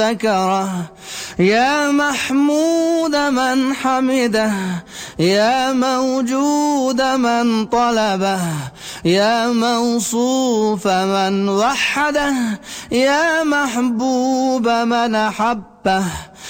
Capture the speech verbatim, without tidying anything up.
ذكره، يا محمود من حمده، يا موجود من طلبه، يا موصوف من وحده، يا محبوب من أحبه.